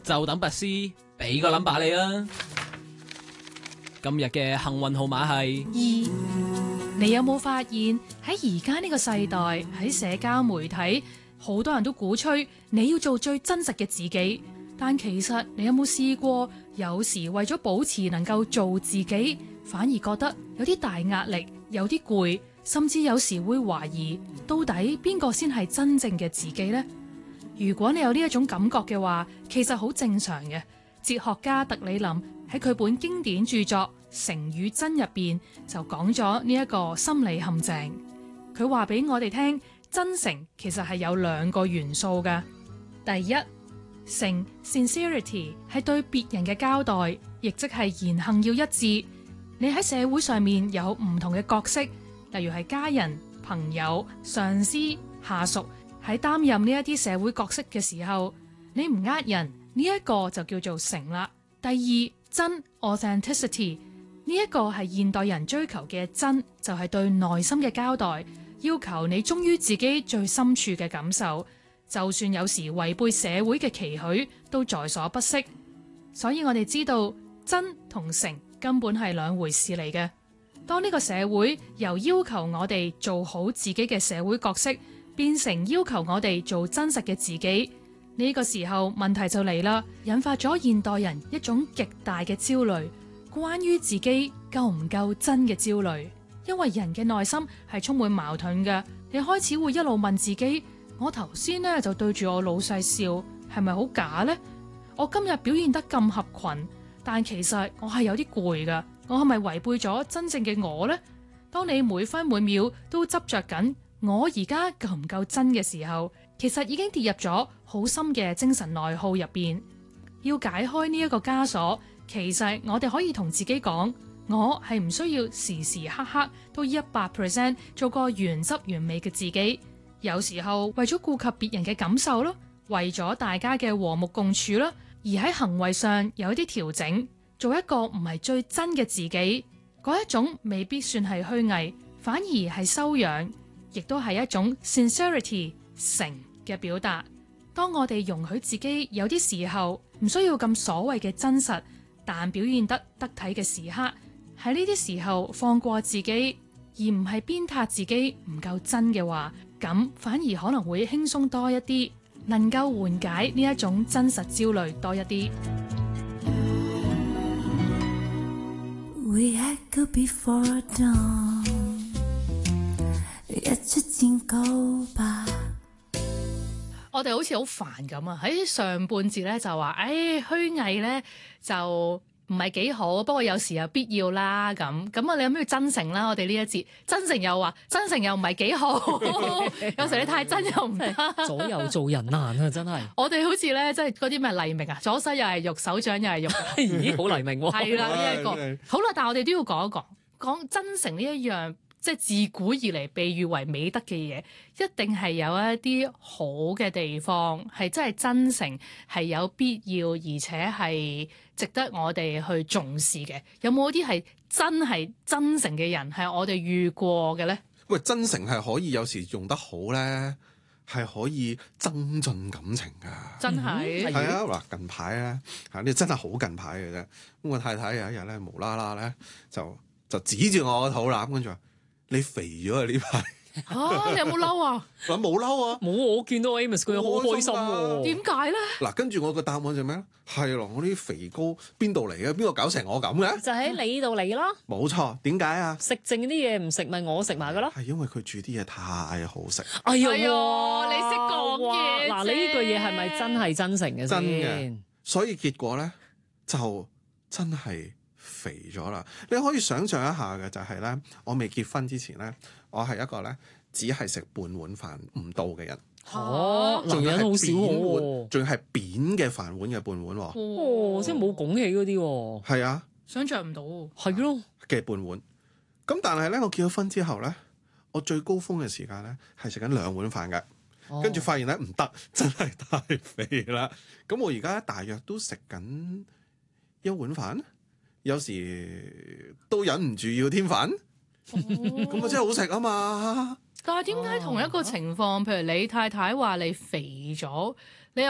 就等拔絲俾個 number 你啦。今日嘅幸運號碼係 2。你有冇發現喺而家呢個世代，喺社交媒體好多人都鼓吹你要做最真實嘅自己，但其實你有冇試過有時為咗保持能夠做自己，反而覺得有啲大壓力，有啲攰，甚至有時會懷疑到底邊個先係真正嘅自己呢？如果你有呢一種感覺嘅話，其實好正常嘅。哲學家特里林喺佢本經典著作《誠與真》入邊就講咗呢一個心理陷阱。佢話俾我哋聽，真誠其實係有2個元素嘅。第一，誠 sincerity 係對別人嘅交代，亦即係言行要一致。你喺社會上面有唔同嘅角色，例如係家人、朋友、上司、下屬。喺擔任呢一啲社會角色嘅時候，你唔呃人，呢一個就叫做誠啦。第二，真 authenticity 呢一個係現代人追求嘅真，就係對內心嘅交代，要求你忠於自己最深處嘅感受，就算有時違背社會嘅期許，都在所不惜。所以我哋知道真同誠根本係2回事嚟嘅。當呢個社會由要求我哋做好自己嘅社會角色，變成要求我哋做真實嘅自己，呢個時候問題就嚟啦，引發咗現代人一種極大嘅焦慮，關於自己夠唔夠真嘅焦慮。因為人嘅內心係充滿矛盾嘅，你開始會一路問自己：我頭先呢就對住我老細笑，係咪好假呢？我今日表現得咁合群，但其實我係有啲攰噶，我係咪違背咗真正嘅我呢？當你每分每秒都執着緊我而家夠唔夠真嘅時候，其實已經跌入咗好深嘅精神內耗入邊。要解開呢一個枷鎖，其實我哋可以同自己講，我係唔需要時時刻刻都100% 做個原汁原味嘅自己。有時候為咗顧及別人嘅感受咯，為咗大家嘅和睦共處啦，而喺行為上有一啲調整，做一個唔係最真嘅自己，嗰一種未必算係虛偽，反而係修養。亦都係一種 sincerity 誠嘅表達。當我哋容許自己有啲時候唔需要咁所謂嘅真實，但表現得得體嘅時刻，喺呢啲時候放過自己，而唔係鞭撻自己唔夠真嘅話，咁反而可能會輕鬆多一啲，能夠緩解呢一種真實焦慮多一啲。 We echo before dawn，一出戰告白。 我哋好似好煩咁啊！喺上半節咧就話，虛偽咧就唔係幾好，不過有時又必要啦咁。啊，你有咩要真誠啦？我哋呢一節真誠又話真誠又唔係幾好，有時你太真又唔得， 左右做人難啊！真係。 我哋好似咧，即係嗰啲咩黎明啊，左手又係肉，手掌又係肉。 咦，好黎明喎！ 係啦，呢一個好啦，但係我哋都要講一講真誠呢一樣。即係自古以嚟被譽為美德嘅嘢，一定係有一啲好嘅地方，係真係真誠，係有必要，而且係值得我哋去重視嘅。有冇啲係真誠嘅人係我哋遇過嘅咧？ 喂，真誠係可以有時用得好咧，係可以增進感情㗎。 真係係啊！嗱，近排咧呢真係好近排嘅啫。咁我太太有一日咧無啦啦咧就指住我個肚腩，跟住話：你肥咗啊！呢排你有冇嬲啊？ 我冇嬲啊！ 冇，我見到 Amos 佢好開心喎。 點解咧？ 嗱，跟住我個答案就咩咧？係咯，我啲肥膏邊度嚟嘅？邊個搞成我咁嘅？ 就喺你度嚟咯。 冇錯，點解啊？ 食剩啲嘢唔食，咪我食埋噶咯。 係因為佢煮啲嘢太好食。 哎呀， 你識講嘢啫。 嗱，你呢句嘢係咪真係真誠嘅先？ 真嘅。所以結果咧就真係肥咗啦！你可以想象一下嘅就係咧，我未結婚之前咧，我係一個咧只係食半碗飯唔到嘅人。 男人好少喎，仲要係扁嘅飯碗嘅半碗喎。 哦，即係冇拱起嗰啲喎。 係啊， 想像唔到。 係咯嘅半碗。咁但係咧，我結咗婚之後咧，我最高峰嘅時間咧係食緊2碗飯嘅。跟住發現咧唔得，真係太肥啦。咁我而家大約都食緊1碗飯。有時都忍唔住要添飯，咁啊真係好食啊嘛！ 但係點解同一個情況，譬如你太太話你肥咗，你又